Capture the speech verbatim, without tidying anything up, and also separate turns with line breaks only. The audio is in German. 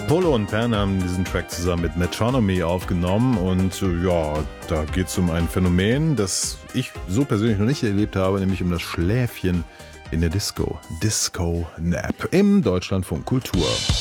Polo und Pan haben diesen Track zusammen mit Metronomy aufgenommen und äh, ja, da geht es um ein Phänomen, das ich so persönlich noch nicht erlebt habe, nämlich um das Schläfchen in der Disco. Disco Nap im Deutschlandfunk Kultur.